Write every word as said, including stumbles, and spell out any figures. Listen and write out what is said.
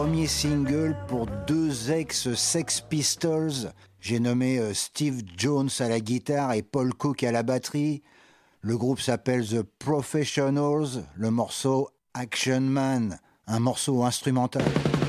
premier single pour deux ex-Sex Pistols. J'ai nommé euh, Steve Jones à la guitare et Paul Cook à la batterie. Le groupe s'appelle The Professionals, le morceau Action Man, un morceau instrumental.